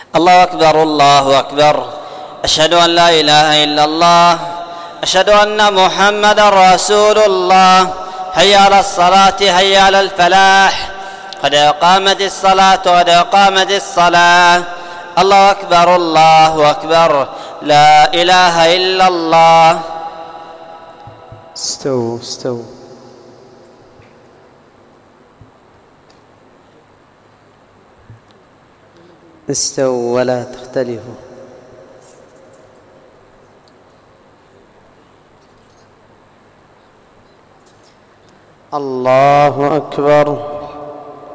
الله أكبر الله أكبر. أشهد أن لا إله إلا الله. أشهد أن محمدا رسول الله. حي على الصلاة حي على الفلاح. قد قامت الصلاة قد قامت الصلاة. الله أكبر الله أكبر. لا إله إلا الله. استووا استووا. استووا ولا تختلفوا. الله أكبر.